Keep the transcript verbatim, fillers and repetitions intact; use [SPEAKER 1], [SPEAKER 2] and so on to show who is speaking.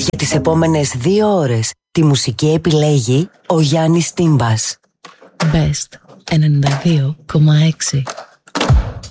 [SPEAKER 1] Για τις επόμενες δύο ώρες τη μουσική επιλέγει ο Γιάννης Τύμπας.
[SPEAKER 2] Best ενενήντα δύο κόμμα έξι.